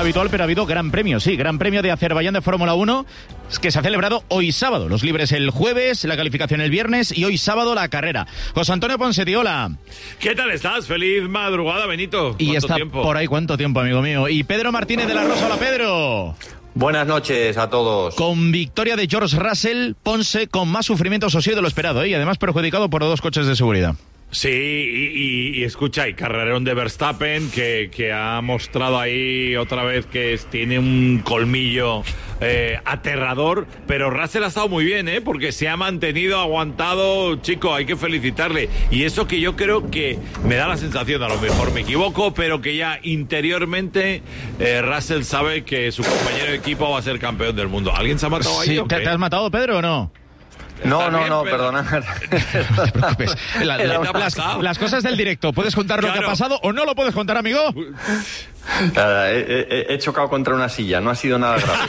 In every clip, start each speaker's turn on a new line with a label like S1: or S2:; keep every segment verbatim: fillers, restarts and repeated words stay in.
S1: habitual, pero ha habido gran premio, sí, gran premio de Azerbaiyán de Fórmula uno, que se ha celebrado hoy sábado. Los libres el jueves, la calificación el viernes y hoy sábado la carrera. José Antonio Ponseti, hola.
S2: ¿Qué tal estás? Feliz madrugada, Benito.
S1: Y está
S2: tiempo?
S1: por ahí, ¿cuánto tiempo, amigo mío? Y Pedro Martínez de la Rosa, hola Pedro.
S3: Buenas noches a todos.
S1: Con victoria de George Russell, Ponce con más sufrimiento social de lo esperado, ¿eh? Y además perjudicado por dos coches de seguridad.
S2: Sí, y, y, y escucha, y carrerón de Verstappen que, que ha mostrado ahí otra vez que es, tiene un colmillo eh, aterrador, pero Russell ha estado muy bien, ¿eh? Porque se ha mantenido, aguantado, chico, hay que felicitarle. Y eso que yo creo que me da la sensación, a lo mejor me equivoco, pero que ya interiormente eh, Russell sabe que su compañero de equipo va a ser campeón del mundo. ¿Alguien se ha matado ahí?
S1: Sí,
S2: ¿o qué?
S1: ¿te, ¿Te has matado, Pedro, o no?
S3: No, no,
S2: bien,
S3: no,
S2: pero...
S3: perdona.
S1: No te preocupes. La, la, las, las cosas del directo. ¿Puedes contar
S2: Claro.
S1: lo que ha pasado o no lo puedes contar, amigo?
S3: Nada, he, he, he chocado contra una silla, no ha sido nada grave.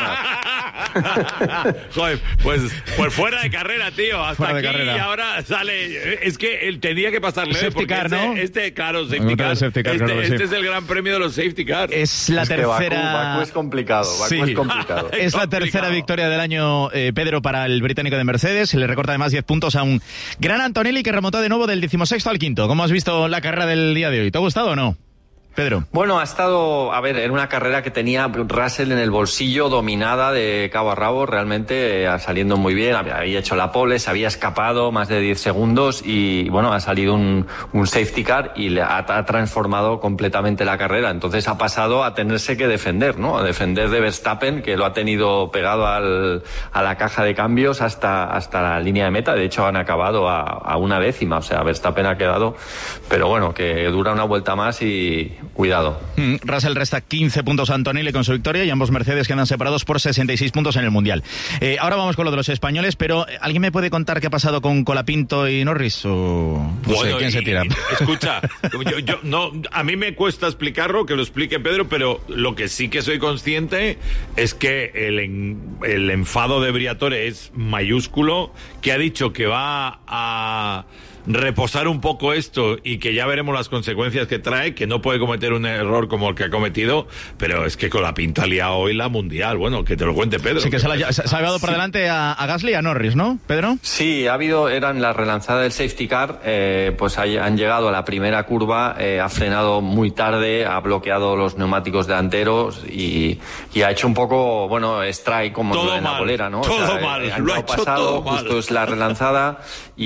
S3: Perdona.
S2: Joder, pues, pues fuera de carrera, tío. Hasta
S1: Fuera de
S2: aquí
S1: carrera.
S2: y ahora sale. Es que él tenía que pasarle.
S1: Safety
S2: porque
S1: car,
S2: este,
S1: ¿no?
S2: este, claro,
S1: Me
S2: safety
S1: gusta
S2: car.
S1: el safety car,
S2: Este,
S1: claro que sí.
S2: este es el gran premio de los safety car.
S1: Es la
S3: Es que
S1: tercera...
S3: Bakú, Bakú es complicado, Bakú
S1: Sí.
S3: es complicado.
S1: Es la
S2: complicado.
S1: tercera victoria del año, eh, Pedro, para el británico de Mercedes. Se le recorta además diez puntos a un gran Antonelli que remontó de nuevo del decimosexto al quinto. ¿Cómo has visto la carrera del día de hoy? ¿Te ha gustado o no, Pedro?
S3: Bueno, ha estado, a ver, en una carrera que tenía Russell en el bolsillo, dominada de cabo a rabo, realmente eh, saliendo muy bien, había, había hecho la pole, se había escapado más de diez segundos y, bueno, ha salido un, un safety car y le ha, ha transformado completamente la carrera. Entonces ha pasado a tenerse que defender, ¿no? A defender de Verstappen, que lo ha tenido pegado al, a la caja de cambios hasta, hasta la línea de meta. De hecho, han acabado a, a una décima, o sea, Verstappen ha quedado, pero bueno, que dura una vuelta más y cuidado.
S1: Mm, Russell resta quince puntos a Antonelli con su victoria y ambos Mercedes quedan separados por sesenta y seis puntos en el Mundial. Eh, ahora vamos con lo de los españoles, pero ¿alguien me puede contar qué ha pasado con Colapinto y Norris? O no sé, ¿quién
S2: y-
S1: se tira?
S2: y- escucha, yo, yo, no, a mí me cuesta explicarlo, que lo explique Pedro, pero lo que sí que soy consciente es que el, en- el enfado de Briatore es mayúsculo, que ha dicho que va a reposar un poco esto y que ya veremos las consecuencias que trae, que no puede cometer un error como el que ha cometido, pero es que con la pinta ha liado hoy la mundial. Bueno, que te lo cuente Pedro.
S1: Sí, que se, la, se, se ha llevado por delante a, a Gasly y a Norris, ¿no, Pedro?
S3: Sí, ha habido, eran la relanzada del safety car, eh, pues hay- han llegado a la primera curva, eh, ha frenado muy tarde, ha bloqueado los neumáticos delanteros y, y ha hecho un poco, bueno, strike como
S2: Todo
S3: en la
S2: mal,
S3: bolera, ¿no?
S2: todo
S3: eh,
S2: mal,
S3: ha
S2: lo ha
S3: entrado
S2: hecho
S3: pasado,
S2: todo mal.
S3: justo es la relanzada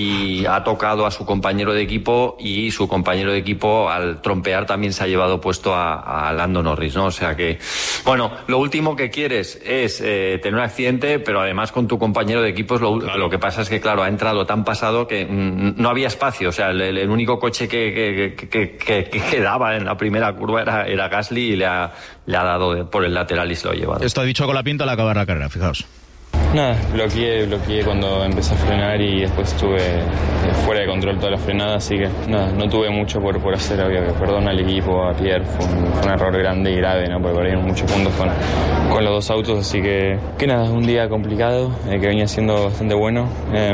S3: y ha tocado a su compañero de equipo y su compañero de equipo al trompear también se ha llevado puesto a, a Lando Norris, ¿no? O sea que, bueno, lo último que quieres es eh, tener un accidente, pero además con tu compañero de equipo es lo,
S2: Claro.
S3: lo que pasa es que, claro, ha entrado tan pasado que mm, no había espacio, o sea, el, el único coche que, que, que, que, que quedaba en la primera curva era, era Gasly y le ha, le ha dado de- por el lateral y se lo ha llevado.
S1: Esto ha dicho Colapinto al acabar la carrera, fijaos.
S4: Nada, bloqueé, bloqueé cuando empecé a frenar y después estuve eh, fuera de control toda la frenada, así que nada, no tuve mucho por, por hacer, obvio que perdón al equipo, a Pierre, fue un, fue un error grande y grave, ¿no? Porque perdieron muchos puntos con, con los dos autos, así que, que nada, un día complicado, eh, que venía siendo bastante bueno,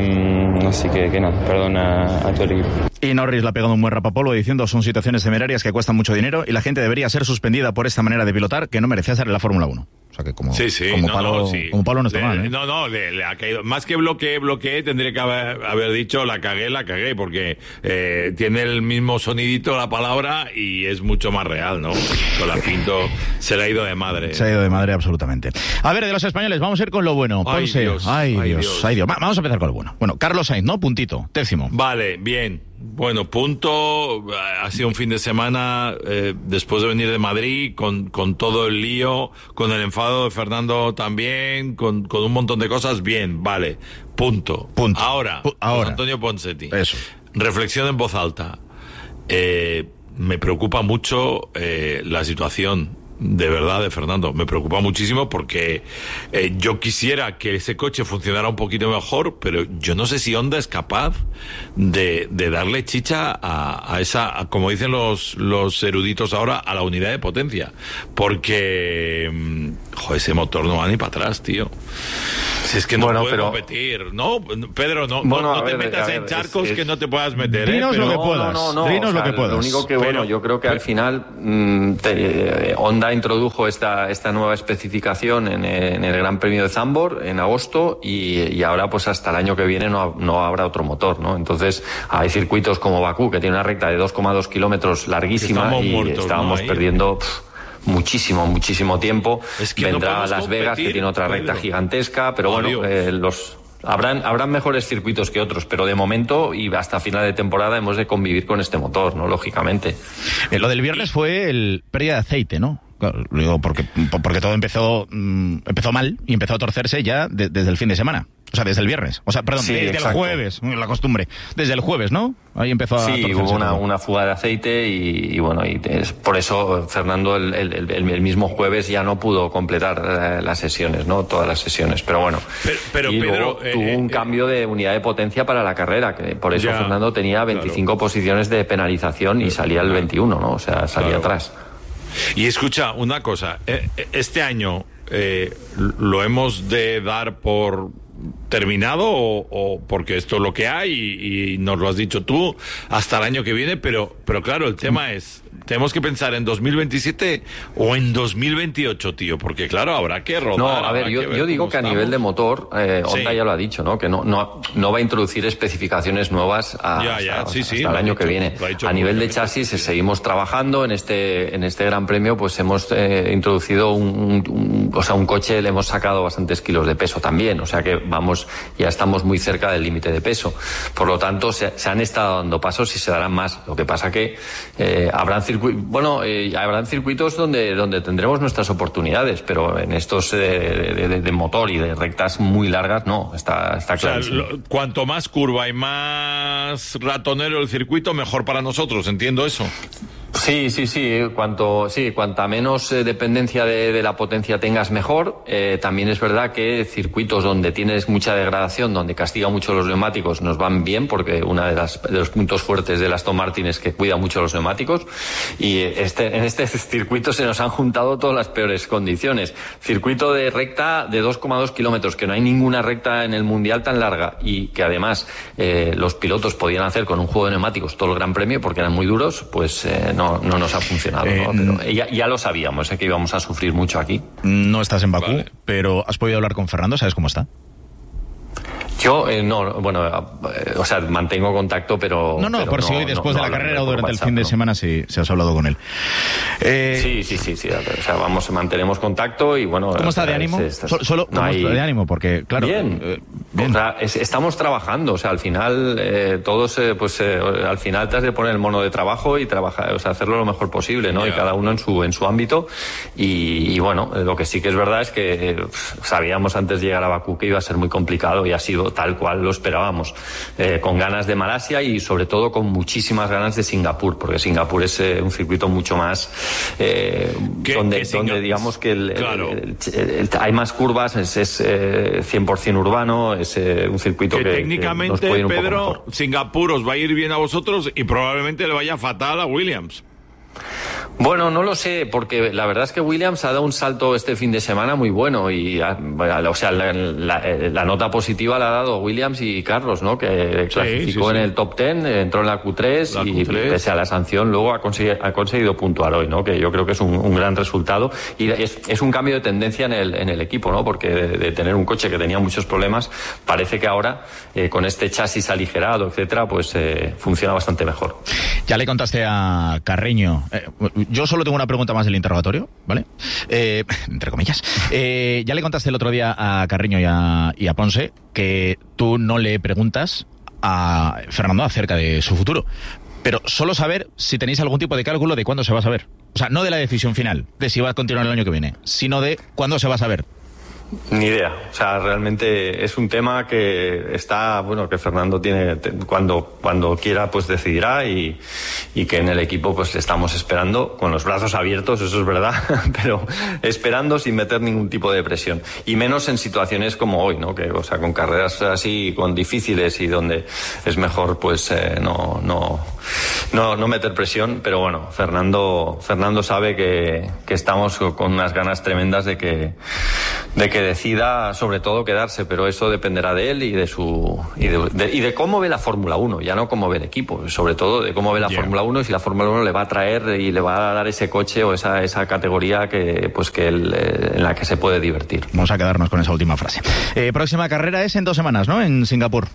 S4: eh, así que, que nada, perdón a, a todo el equipo.
S1: Y Norris le ha pegado un buen rapapolvo diciendo son situaciones temerarias que cuestan mucho dinero y la gente debería ser suspendida por esta manera de pilotar que no merece hacer en la Fórmula uno. O sea que como,
S2: Sí, sí,
S1: como,
S2: no,
S1: palo,
S2: no, sí.
S1: como palo no está
S2: Le-
S1: mal, ¿eh?
S2: No, no, le, le ha caído. Más que bloqueé, bloqueé, tendría que haber, haber dicho la cagué, la cagué, porque eh, tiene el mismo sonidito la palabra y es mucho más real, ¿no? Con la Pinto se le ha ido de madre.
S1: Se ha ido de madre absolutamente. A ver, de los españoles, vamos a ir con lo bueno.
S2: Ay,
S1: Ponce.
S2: Dios,
S1: ay,
S2: ay,
S1: Dios,
S2: Dios.
S1: ay, Dios. Va- vamos a empezar con lo bueno. Bueno, Carlos Sainz, ¿no? Puntito, décimo.
S2: Vale, bien. Bueno, punto. Ha sido un fin de semana eh, después de venir de Madrid con, con todo el lío, con el enfado de Fernando también, con, con un montón de cosas. Bien, vale. Punto.
S1: Punto.
S2: Ahora,
S1: Pu- ahora.
S2: José Antonio Ponseti.
S1: Eso.
S2: Reflexión en voz alta. Eh, me preocupa mucho eh, la situación. De verdad, de Fernando, me preocupa muchísimo porque eh, yo quisiera que ese coche funcionara un poquito mejor, pero yo no sé si Honda es capaz de, de darle chicha a, a esa, a, como dicen los, los eruditos ahora, a la unidad de potencia, porque joder, ese motor no va ni para atrás, tío. Si es que no
S3: bueno,
S2: puede
S3: pero...
S2: competir, ¿no? Pedro, no,
S3: bueno,
S2: no, no
S3: ver,
S2: te metas
S3: ver,
S2: en charcos
S3: es, es...
S2: que no te puedas meter.
S1: Dinos
S2: ¿eh?
S1: lo
S2: Pero...
S1: que puedas.
S3: No, no, no.
S1: Dinos
S3: o sea,
S1: lo que puedas.
S3: Lo único que,
S2: pero,
S3: bueno, yo creo que
S2: pero...
S3: al final mmm, te, eh, Honda introdujo esta, esta nueva especificación en, en el Gran Premio de Zandvoort en agosto y, y ahora pues hasta el año que viene no, no habrá otro motor, ¿no? Entonces hay circuitos como Bakú que tiene una recta de dos coma dos kilómetros larguísima y
S2: muertos,
S3: estábamos
S2: ¿no?
S3: perdiendo... Pff, muchísimo, muchísimo tiempo.
S2: Es que
S3: vendrá
S2: no
S3: a Las Vegas,
S2: competir,
S3: que tiene otra recta
S2: Pedro.
S3: gigantesca, pero
S2: Oh,
S3: bueno, eh, los habrán habrán mejores circuitos que otros, pero de momento y hasta final de temporada hemos de convivir con este motor, ¿no? Lógicamente.
S1: Eh, lo del viernes fue el pérdida de aceite, ¿no? Claro, lo digo porque, porque todo empezó mmm, empezó mal y empezó a torcerse ya de, desde el fin de semana. O sea, desde el viernes. O sea, perdón,
S3: Sí,
S1: desde
S3: exacto.
S1: el jueves, la costumbre. Desde el jueves, ¿no? Ahí empezó a
S3: Sí,
S1: torcerse
S3: hubo una,
S1: todo.
S3: una fuga de aceite y, y bueno, y es por eso Fernando el, el, el, el mismo jueves ya no pudo completar eh, las sesiones, ¿no? Todas las sesiones, pero bueno.
S2: Pero, pero
S3: y
S2: Pedro,
S3: luego
S2: eh,
S3: tuvo un
S2: eh,
S3: cambio de unidad de potencia para la carrera, que por eso
S2: ya,
S3: Fernando tenía veinticinco
S2: claro.
S3: posiciones de penalización y salía el veintiuno, ¿no? O sea, salía
S2: Claro.
S3: atrás.
S2: Y escucha, una cosa, eh, este año eh, lo hemos de dar por terminado o, o porque esto es lo que hay y, y nos lo has dicho tú hasta el año que viene, pero, pero claro, el tema es, tenemos que pensar en dos mil veintisiete o en dos mil veintiocho, tío, porque claro, habrá que rodar.
S3: No, a ver,
S2: habrá
S3: yo,
S2: que ver
S3: yo digo
S2: cómo
S3: que a
S2: estamos.
S3: nivel de motor, eh, Honda
S2: Sí.
S3: ya lo ha dicho, ¿no? Que no, no, no va a introducir especificaciones nuevas a-
S2: Ya, ya,
S3: hasta,
S2: sí,
S3: hasta
S2: sí,
S3: el
S2: lo ha
S3: año
S2: dicho,
S3: que viene.
S2: lo ha dicho
S3: A nivel de
S2: públicamente.
S3: chasis seguimos trabajando en este en este Gran Premio, pues hemos eh, introducido un, un, un- o sea, un coche, le hemos sacado bastantes kilos de peso también, o sea que vamos, ya estamos muy cerca del límite de peso. Por lo tanto, se, se han estado dando pasos y se darán más. Lo que pasa que eh, habrán circuitos, bueno, eh, habrán circuitos donde donde tendremos nuestras oportunidades, pero en estos eh, de, de, de motor y de rectas muy largas no, está está
S2: O sea,
S3: claro.
S2: lo- cuanto más curva y más ratonero el circuito, mejor para nosotros, entiendo eso.
S3: Sí, sí, sí. Cuanto, sí, cuanta menos eh, dependencia de, de la potencia tengas, mejor. Eh, también es verdad que circuitos donde tienes mucha degradación, donde castiga mucho los neumáticos, nos van bien, porque uno de, las, de los puntos fuertes del Aston Martin es que cuida mucho los neumáticos. Y este, en este circuito se nos han juntado todas las peores condiciones. Circuito de recta de dos coma dos kilómetros, que no hay ninguna recta en el Mundial tan larga, y que además eh, los pilotos podían hacer con un juego de neumáticos todo el Gran Premio, porque eran muy duros, pues eh, no. No, no nos ha funcionado,
S1: Eh,
S3: ¿no? Pero ya, ya lo sabíamos, ¿eh? Que íbamos a sufrir mucho aquí.
S1: No estás en Bakú,
S2: Vale.
S1: pero has podido hablar con Fernando, ¿sabes cómo está?
S3: Yo, eh, no, bueno, eh, o sea, mantengo contacto, pero...
S1: No, no,
S3: pero
S1: por si hoy después
S3: no,
S1: de la
S3: no
S1: carrera o
S3: por
S1: durante el
S3: WhatsApp,
S1: fin de
S3: ¿no?
S1: semana si, si has hablado con él. Eh,
S3: Sí, sí, sí, sí, o sea, vamos, mantenemos contacto y bueno...
S1: ¿Cómo está
S3: o sea,
S1: de ánimo?
S3: es- es-
S1: Solo, solo
S3: no
S1: ¿cómo
S3: hay-
S1: está de ánimo? Porque, claro...
S3: Bien.
S1: eh, bien.
S3: O sea, es- estamos trabajando, o sea, al final, eh, todos, eh, pues, eh, al final te has de poner el mono de trabajo y trabajar, o sea, hacerlo lo mejor posible, ¿no?
S2: Ya.
S3: Y cada uno en su, en su ámbito. Y, y bueno, eh, lo que sí que es verdad es que eh, sabíamos antes de llegar a Bakú que iba a ser muy complicado y ha sido tal cual lo esperábamos. Eh, con ganas de Malasia y sobre todo con muchísimas ganas de Singapur, porque Singapur es eh, un circuito mucho más eh,
S2: Que-
S3: donde,
S2: que
S3: donde
S2: Singapur-
S3: digamos que el, el-
S2: Claro.
S3: el- el- el- hay más curvas, es, es eh, cien por ciento urbano, es eh, un circuito
S2: Que
S3: que, que nos
S2: técnicamente,
S3: puede ir un poco
S2: Pedro,
S3: mejor.
S2: Singapur os va a ir bien a vosotros y probablemente le vaya fatal a Williams.
S3: Bueno, no lo sé, porque la verdad es que Williams ha dado un salto este fin de semana muy bueno y, ha- bueno, o sea, la, la- la nota positiva la ha dado Williams y Carlos, ¿no? Que clasificó
S2: sí, sí.
S3: en el top diez, entró en la Q tres
S2: La
S3: y
S2: Q tres.
S3: pese a la sanción luego ha conseguido, ha conseguido puntuar hoy, ¿no? Que yo creo que es un, un gran resultado y es, es un cambio de tendencia en el, en el equipo, ¿no? Porque de, de tener un coche que tenía muchos problemas, parece que ahora eh, con este chasis aligerado, etcétera, pues eh, funciona bastante mejor.
S1: Ya le contaste a Carreño. Eh, yo solo tengo una pregunta más del interrogatorio, ¿vale? Eh, entre comillas. Eh, ya le contaste el otro día a Carreño y a, y a Ponce que tú no le preguntas a Fernando acerca de su futuro. Pero solo saber si tenéis algún tipo de cálculo de cuándo se va a saber. O sea, no de la decisión final, de si va a continuar el año que viene, sino de cuándo se va a saber.
S3: Ni idea. O sea, realmente es un tema que está, bueno, que Fernando tiene, cuando, cuando quiera, pues decidirá y, y que en el equipo pues estamos esperando con los brazos abiertos, eso es verdad, pero esperando sin meter ningún tipo de presión. Y menos en situaciones como hoy, ¿no? Que, o sea, con carreras así, con difíciles y donde es mejor, pues, eh, no, no, no, no meter presión. Pero bueno, Fernando, Fernando sabe que, que estamos con unas ganas tremendas de que, de que decida sobre todo quedarse, pero eso dependerá de él y de su y de, de, y de cómo ve la Fórmula uno, ya no cómo ve el equipo, sobre todo de cómo ve la yeah. Fórmula uno y si la Fórmula uno le va a traer y le va a dar ese coche o esa esa categoría que pues que él, en la que se puede divertir.
S1: Vamos a quedarnos con esa última frase. Eh, próxima carrera es en dos semanas, ¿no? En Singapur.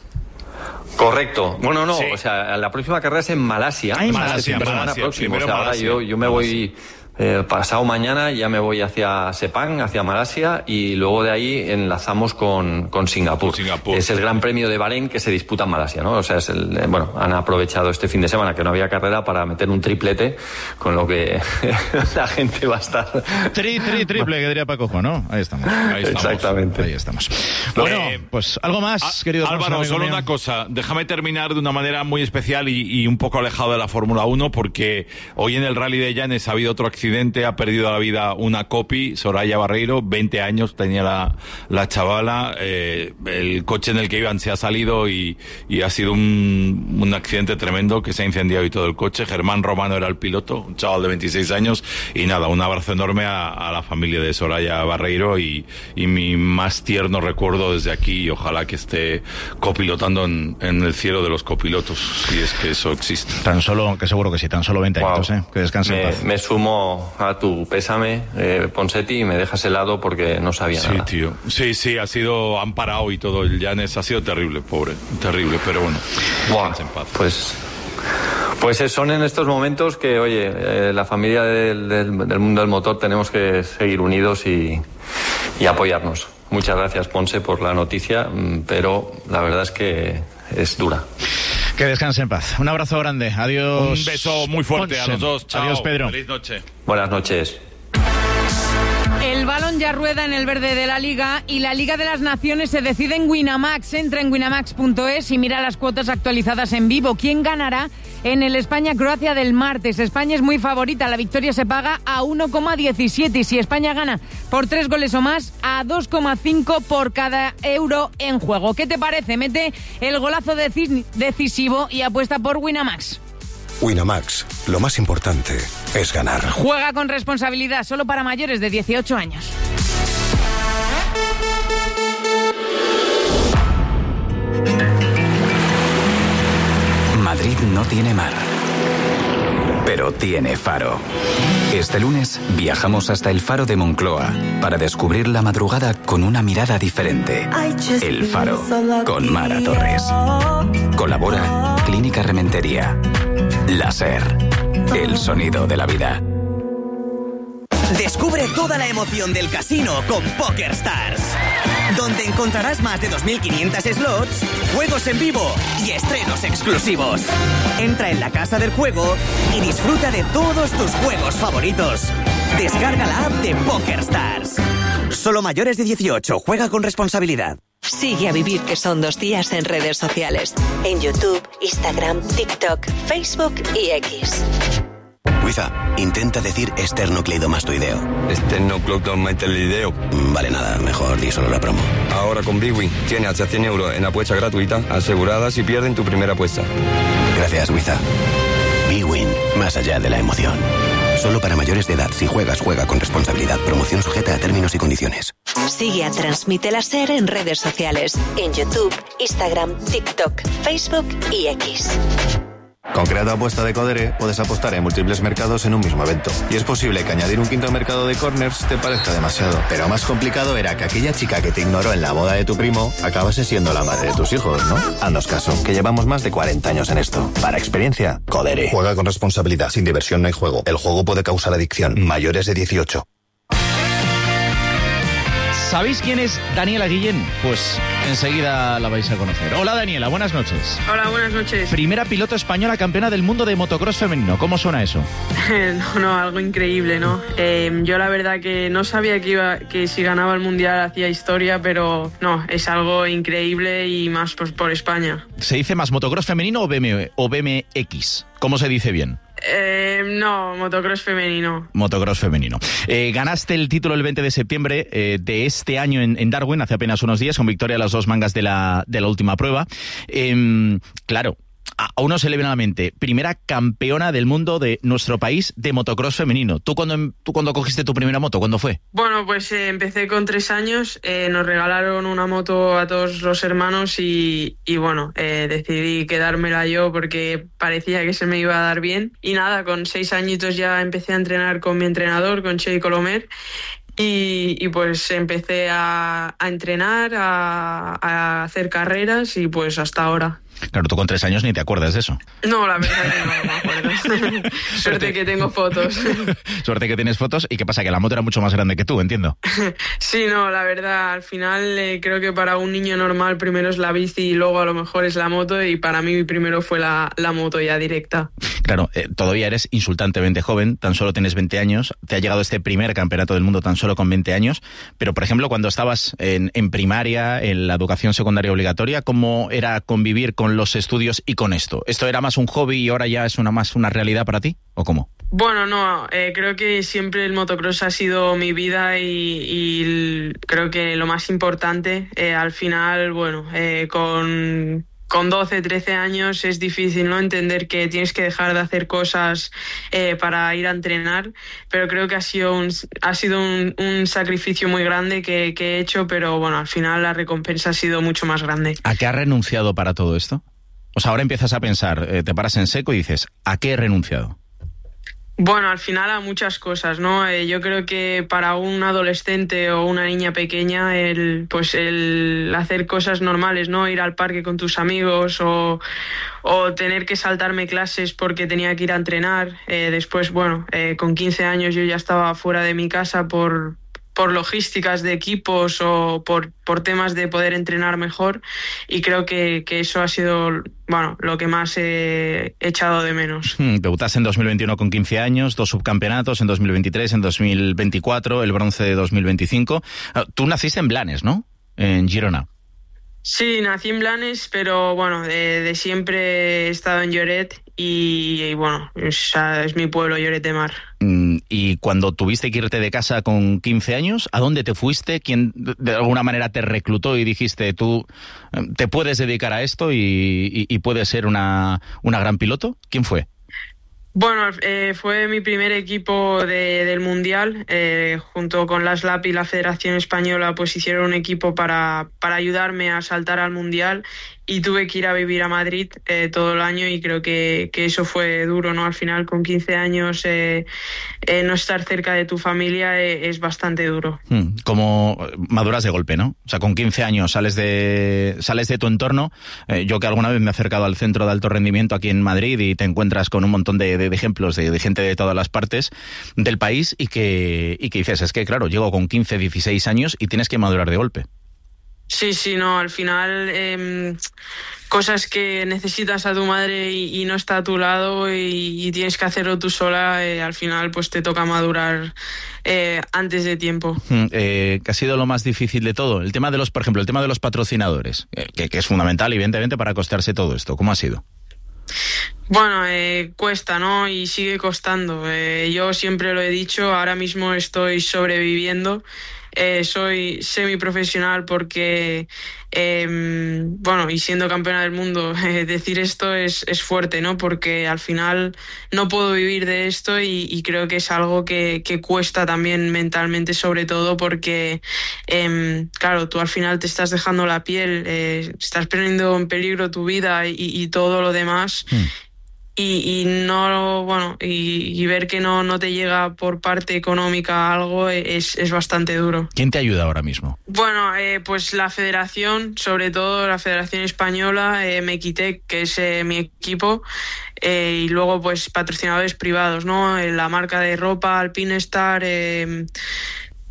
S3: Correcto. Bueno, no,
S2: sí.
S3: o sea, la próxima carrera es en Malasia.
S1: Ah, en
S3: Malasia,
S1: Malasia,
S3: Malasia próximo.
S2: O sea,
S3: ahora
S2: Malasia.
S3: yo, yo me
S2: Malasia.
S3: voy... Eh, pasado mañana ya me voy hacia Sepang, hacia Malasia, y luego de ahí enlazamos con, con Singapur.
S2: Singapur.
S3: Es el Gran Premio de Bahrein que se disputa en Malasia, ¿no? O sea, es el, eh, bueno, han aprovechado este fin de semana que no había carrera para meter un triplete, con lo que la gente va a estar...
S1: Tri, tri, triple, que diría Paco, ¿no? Ahí estamos.
S2: Ahí estamos.
S3: Exactamente.
S1: Ahí estamos. Bueno,
S2: Eh,
S1: pues algo más,
S2: Ah,
S1: querido
S2: Álvaro,
S1: amigo
S2: solo
S1: mío.
S2: una cosa. Déjame terminar de una manera muy especial y, y un poco alejado de la Fórmula uno, porque hoy en el Rally de Llanes ha habido otro accidente, ha perdido la vida una copi, Soraya Barreiro, veinte años tenía la, la chavala, eh, el coche en el que iban se ha salido y, y ha sido un, un accidente tremendo, que se ha incendiado y todo el coche. Germán Romano era el piloto, un chaval de veintiséis años, y nada, un abrazo enorme a, a la familia de Soraya Barreiro y, y mi más tierno recuerdo desde aquí, y ojalá que esté copilotando en, en el cielo de los copilotos, si es que eso existe.
S1: Tan solo, que seguro que sí, tan solo veinte
S3: Wow.
S1: años, ¿eh? Que descanse en
S3: Me,
S1: paz.
S3: me sumo a tu pésame, eh, Ponseti, y me dejas helado porque no sabía
S2: Sí,
S3: nada.
S2: tío. Sí, sí, ha sido amparado y todo. El Llanes ha sido terrible, pobre. Terrible, pero bueno.
S3: Buah,
S2: Descansa en paz.
S3: pues, pues eh, son en estos momentos que, oye, eh, la familia del, del, del mundo del motor tenemos que seguir unidos y, y apoyarnos. Muchas gracias, Ponce, por la noticia, pero la verdad es que es dura.
S1: Que descanse en paz. Un abrazo grande. Adiós.
S2: Un beso muy fuerte
S1: Ponce.
S2: a los dos. Chao.
S1: Adiós, Pedro.
S2: Feliz noche.
S3: Buenas noches.
S5: El balón ya rueda en el verde de la Liga y la Liga de las Naciones se decide en Winamax. Entra en winamax punto es y mira las cuotas actualizadas en vivo. ¿Quién ganará en el España-Croacia del martes? España es muy favorita. La victoria se paga a uno coma diecisiete y si España gana por tres goles o más, a dos coma cinco por cada euro en juego. ¿Qué te parece? Mete el golazo deci- decisivo y apuesta por Winamax.
S6: Winamax, lo más importante es ganar.
S5: Juega con responsabilidad, solo para mayores de dieciocho años.
S7: Madrid no tiene mar, pero tiene faro. Este lunes viajamos hasta el Faro de Moncloa para descubrir la madrugada con una mirada diferente. El Faro, con Mara Torres. Colabora Clínica Rementería. Láser, el sonido de la vida.
S8: Descubre toda la emoción del casino con PokerStars, donde encontrarás más de dos mil quinientos slots, juegos en vivo y estrenos exclusivos. Entra en la casa del juego y disfruta de todos tus juegos favoritos. Descarga la app de PokerStars. Solo mayores de dieciocho, juega con responsabilidad.
S9: Sigue a Vivir que son dos días en redes sociales. En YouTube, Instagram, TikTok, Facebook y X.
S10: Wiza, intenta decir esternocleidomastoideo.
S11: Esternocleidomastoideo.
S10: Vale, nada, mejor di solo la promo.
S11: Ahora con Bwin tienes hasta cien euros en apuesta gratuita asegurada si pierden tu primera apuesta.
S10: Gracias, Wiza. Bwin, más allá de la emoción. Solo para mayores de edad. Si juegas, juega con responsabilidad. Promoción sujeta a términos y condiciones.
S9: Sigue a Transmite la SER en redes sociales. En YouTube, Instagram, TikTok, Facebook y X.
S12: Con Creato Apuesta de Codere puedes apostar en múltiples mercados en un mismo evento. Y es posible que añadir un quinto mercado de corners te parezca demasiado. Pero más complicado era que aquella chica que te ignoró en la boda de tu primo acabase siendo la madre de tus hijos, ¿no? Haznos caso, que llevamos más de cuarenta años en esto. Para experiencia, Codere.
S6: Juega con responsabilidad. Sin diversión no hay juego. El juego puede causar adicción. Mayores de dieciocho.
S1: ¿Sabéis quién es Daniela Guillén? Pues enseguida la vais a conocer. Hola Daniela, buenas noches.
S13: Hola, buenas noches.
S1: Primera piloto española campeona del mundo de motocross femenino. ¿Cómo suena eso?
S13: no, no, algo increíble, ¿no? Eh, yo la verdad que no sabía que iba, que si ganaba el mundial hacía historia, pero no, es algo increíble y más pues, por España.
S1: ¿Se dice más motocross femenino o B M, o B M X? ¿Cómo se dice bien?
S13: Eh, no, motocross femenino.
S1: Motocross femenino. Eh, ganaste el título el veinte de septiembre eh, de este año en, en Darwin, hace apenas unos días, con victoria a las dos mangas de la, de la última prueba. Eh, claro, a uno se le viene a la mente, primera campeona del mundo de nuestro país de motocross femenino. ¿Tú cuando, tú cuando cogiste tu primera moto, cuándo fue?
S13: Bueno, pues eh, empecé con tres años, eh, nos regalaron una moto a todos los hermanos y, y bueno, eh, decidí quedármela yo porque parecía que se me iba a dar bien. Y nada, con seis añitos ya empecé a entrenar con mi entrenador, con Che Colomer. Y, y pues empecé a, a entrenar, a, a hacer carreras y pues hasta ahora.
S1: Claro, tú con tres años ni te acuerdas de eso.
S13: No, la verdad que no me acuerdo. Suerte que tengo fotos.
S1: Suerte que tienes fotos. ¿Y qué pasa? Que la moto era mucho más grande que tú, entiendo.
S13: Sí, no, la verdad, al final eh, creo que para un niño normal primero es la bici y luego a lo mejor es la moto, y para mí primero fue la, la moto ya directa.
S1: Claro, eh, todavía eres insultantemente joven, tan solo tienes veinte años, te ha llegado este primer campeonato del mundo tan solo con veinte años, pero por ejemplo cuando estabas en, en primaria, en la educación secundaria obligatoria, ¿cómo era convivir con los estudios y con esto? ¿Esto era más un hobby y ahora ya es una más una realidad para ti? ¿O cómo?
S13: Bueno, no, eh, creo que siempre el motocross ha sido mi vida y, y creo que lo más importante, eh, al final, bueno, eh, con... Con doce, trece años es difícil, ¿no?, entender que tienes que dejar de hacer cosas eh, para ir a entrenar, pero creo que ha sido un, ha sido un, un sacrificio muy grande que, que he hecho, pero bueno, al final la recompensa ha sido mucho más grande.
S1: ¿A qué has renunciado para todo esto? O sea, ahora empiezas a pensar, eh, te paras en seco y dices, ¿a qué he renunciado?
S13: Bueno, al final a muchas cosas, ¿no? Eh, yo creo que para un adolescente o una niña pequeña, el, pues el hacer cosas normales, ¿no? Ir al parque con tus amigos o, o tener que saltarme clases porque tenía que ir a entrenar. Eh, después, bueno, eh, con quince años yo ya estaba fuera de mi casa por... por logísticas de equipos o por, por temas de poder entrenar mejor, y creo que, que eso ha sido, bueno, lo que más he echado de menos.
S1: Hmm, debutaste en dos mil veintiuno con quince años, dos subcampeonatos en dos mil veintitrés, en dos mil veinticuatro, el bronce de dos mil veinticinco. Tú naciste en Blanes, ¿no? En Girona.
S13: Sí, nací en Blanes, pero bueno, de, de siempre he estado en Lloret y, y bueno, es, es mi pueblo, Lloret de Mar.
S1: Y cuando tuviste que irte de casa con quince años, ¿a dónde te fuiste? ¿Quién de alguna manera te reclutó y dijiste, tú te puedes dedicar a esto y, y, y puedes ser una, una gran piloto? ¿Quién fue?
S13: Bueno, eh, fue mi primer equipo de, del Mundial, eh, junto con la S L A P y la Federación Española, pues hicieron un equipo para, para ayudarme a saltar al Mundial, y tuve que ir a vivir a Madrid eh, todo el año, y creo que, que eso fue duro, ¿no? Al final, con quince años, eh, eh, no estar cerca de tu familia eh, es bastante duro.
S1: Hmm, como maduras de golpe, ¿no? O sea, con quince años sales de sales de tu entorno. Eh, yo que alguna vez me he acercado al centro de alto rendimiento aquí en Madrid y te encuentras con un montón de, de, de ejemplos de, de gente de todas las partes del país y que, y que dices, es que claro, llego con quince, dieciséis años y tienes que madurar de golpe.
S13: Sí, sí, no, al final eh, cosas que necesitas a tu madre y, y no está a tu lado y, y tienes que hacerlo tú sola, eh, al final pues te toca madurar eh, antes de tiempo.
S1: Eh, ¿Qué ha sido lo más difícil de todo? El tema de los, por ejemplo, el tema de los patrocinadores, eh, que, que es fundamental evidentemente para costearse todo esto. ¿Cómo ha sido?
S13: Bueno, eh, cuesta, ¿no? Y sigue costando. Eh, yo siempre lo he dicho, ahora mismo estoy sobreviviendo. Eh, soy semiprofesional porque, eh, bueno, y siendo campeona del mundo, eh, decir esto es, es fuerte, ¿no? Porque al final no puedo vivir de esto y, y creo que es algo que, que cuesta también mentalmente, sobre todo porque, eh, claro, tú al final te estás dejando la piel, eh, estás poniendo en peligro tu vida y, y todo lo demás. Mm. Y, y no bueno y, y ver que no, no te llega por parte económica algo es, es bastante duro.
S1: ¿Quién te ayuda ahora mismo?
S13: Bueno, eh, pues la federación, sobre todo la Federación Española, eh, Mequitec, que es eh, mi equipo, eh, y luego pues patrocinadores privados, ¿no? Eh, la marca de ropa, Alpinestar, eh,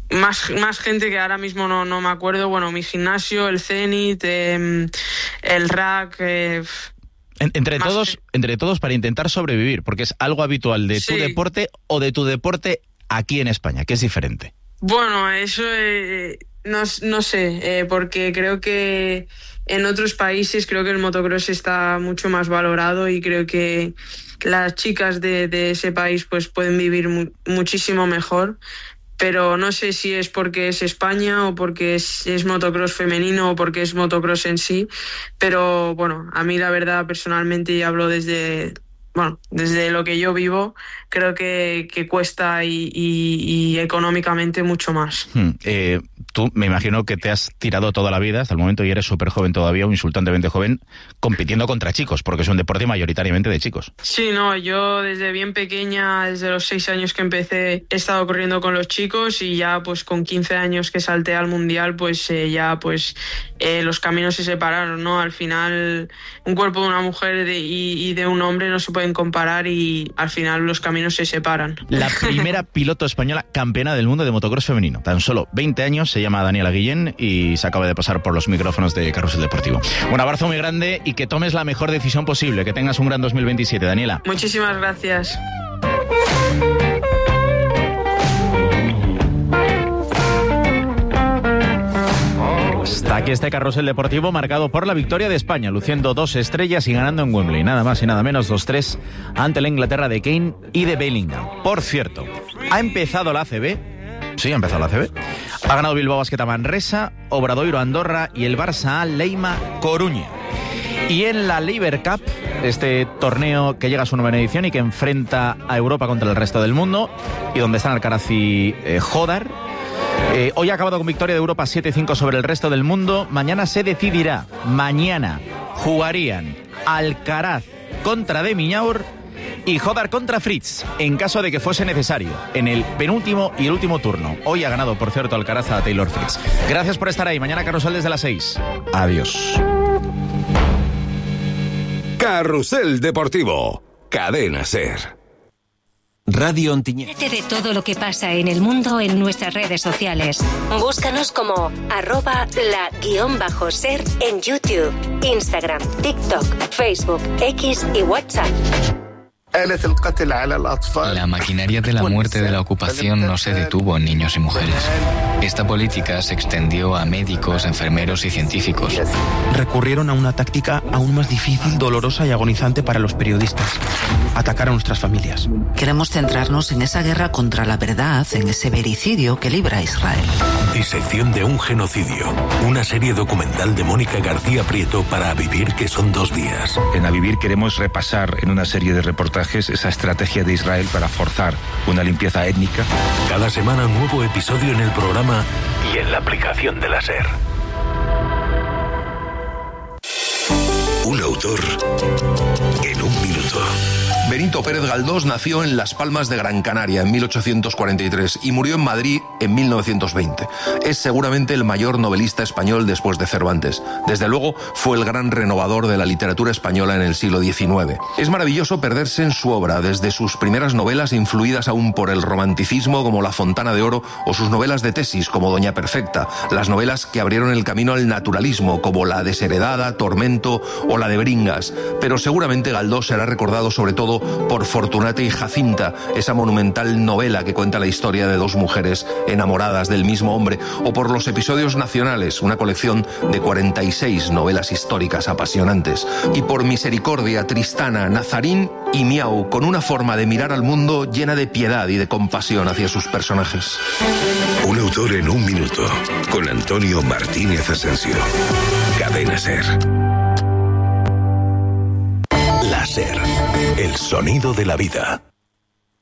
S13: más, más gente que ahora mismo no, no me acuerdo. Bueno, mi gimnasio, el Zenit, eh, el rack... Eh,
S1: En, entre todos, que... entre todos para intentar sobrevivir, porque es algo habitual de tu sí. deporte o de tu deporte aquí en España, que es diferente.
S13: Bueno, eso eh, no, no sé, eh, porque creo que en otros países creo que el motocross está mucho más valorado y creo que las chicas de, de ese país pues pueden vivir mu- muchísimo mejor. Pero no sé si es porque es España o porque es, es motocross femenino o porque es motocross en sí, pero bueno, a mí la verdad personalmente, y hablo desde, bueno, desde lo que yo vivo, creo que, que cuesta y, y, y económicamente mucho más.
S1: Hmm. Eh, tú me imagino que te has tirado toda la vida hasta el momento y eres súper joven todavía, un insultantemente joven, compitiendo contra chicos, porque es un deporte mayoritariamente de chicos.
S13: Sí, no, yo desde bien pequeña, desde los seis años que empecé, he estado corriendo con los chicos y ya pues con quince años que salté al mundial, pues eh, ya pues eh, los caminos se separaron, ¿no? Al final un cuerpo de una mujer de, y, y de un hombre no se pueden comparar y al final los caminos se separan.
S1: La primera piloto española campeona del mundo de motocross femenino, tan solo veinte años, se llama Daniela Guillén y se acaba de pasar por los micrófonos de Carrusel Deportivo. Un abrazo muy grande y que tomes la mejor decisión posible, que tengas un gran dos mil veintisiete, Daniela.
S13: Muchísimas gracias.
S1: Hasta aquí este Carrusel Deportivo marcado por la victoria de España, luciendo dos estrellas y ganando en Wembley, nada más y nada menos, dos tres, ante la Inglaterra de Kane y de Bellingham. Por cierto, ha empezado la A C B, sí, ha empezado la A C B, ha ganado Bilbao Basket a Manresa, Obradoiro Andorra y el Barça A Leima Coruña. Y en la Laver Cup, este torneo que llega a su novena edición y que enfrenta a Europa contra el resto del mundo, y donde están Alcaraz y eh, Jodar, Eh, hoy ha acabado con victoria de Europa siete cinco sobre el resto del mundo. Mañana se decidirá. Mañana jugarían Alcaraz contra De Minaur y Jodar contra Fritz, en caso de que fuese necesario, en el penúltimo y el último turno. Hoy ha ganado, por cierto, Alcaraz a Taylor Fritz. Gracias por estar ahí. Mañana Carrusel desde las seis. Adiós.
S6: Carrusel Deportivo. Cadena SER.
S14: Radio Ontinyent.
S15: Entérate de todo lo que pasa en el mundo en nuestras redes sociales.
S9: Búscanos como arroba la guión bajo ser en YouTube, Instagram, TikTok, Facebook, X y WhatsApp.
S16: La maquinaria de la muerte de la ocupación no se detuvo en niños y mujeres. Esta política se extendió a médicos, enfermeros y científicos.
S17: Recurrieron a una táctica aún más difícil, dolorosa y agonizante para los periodistas: atacar a nuestras familias.
S18: Queremos centrarnos en esa guerra contra la verdad, en ese vericidio que libra Israel.
S19: Disección de un genocidio. Una serie documental de Mónica García Prieto para A Vivir, que son dos días.
S20: En A Vivir queremos repasar en una serie de reportajes esa estrategia de Israel para forzar una limpieza étnica.
S19: Cada semana un nuevo episodio en el programa y en la aplicación de la SER.
S6: Un autor en un minuto.
S21: Benito Pérez Galdós nació en Las Palmas de Gran Canaria en mil ochocientos cuarenta y tres y murió en Madrid en mil novecientos veinte. Es seguramente el mayor novelista español después de Cervantes. Desde luego fue el gran renovador de la literatura española en el siglo diecinueve. Es maravilloso perderse en su obra, desde sus primeras novelas influidas aún por el romanticismo como La Fontana de Oro o sus novelas de tesis como Doña Perfecta, las novelas que abrieron el camino al naturalismo como La Desheredada, Tormento o la de Bringas. Pero seguramente Galdós será recordado sobre todo por Fortunata y Jacinta, esa monumental novela que cuenta la historia de dos mujeres enamoradas del mismo hombre, o por Los Episodios Nacionales, una colección de cuarenta y seis novelas históricas apasionantes, y por Misericordia, Tristana, Nazarín y Miau, con una forma de mirar al mundo llena de piedad y de compasión hacia sus personajes.
S6: Un autor en un minuto, con Antonio Martínez Asensio. Cadena SER.
S19: La SER, el sonido de la vida.